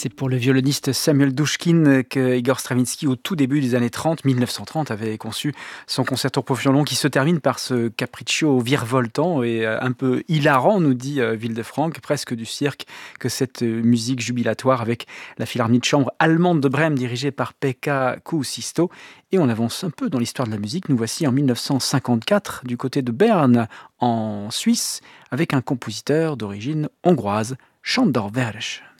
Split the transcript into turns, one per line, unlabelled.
C'est pour le violoniste Samuel Douchkine que Igor Stravinsky, au tout début des années 30, 1930, avait conçu son concerto pour violon qui se termine par ce capriccio virevoltant et un peu hilarant, nous dit Wildefranck, presque du cirque, que cette musique jubilatoire avec la Philharmonie de chambre allemande de Brême dirigée par Pekka Kuusisto. Et on avance un peu dans l'histoire de la musique. Nous voici en 1954 du côté de Berne, en Suisse, avec un compositeur d'origine hongroise, Sándor Wers.